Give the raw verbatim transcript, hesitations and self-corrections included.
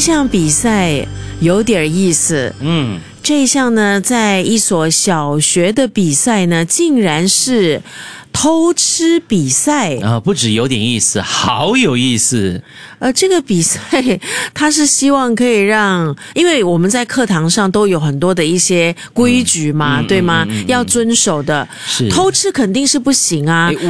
项比赛有点意思。 嗯， 这一项呢，在一所小学的比赛呢，竟然是偷吃比赛啊、呃，不止有点意思，好有意思。 呃，这个比赛它是希望可以让，因为我们在课堂上都有很多的一些规矩嘛， 嗯、 对吗、 嗯嗯嗯嗯、 要遵守的， 是偷吃肯定是不行啊。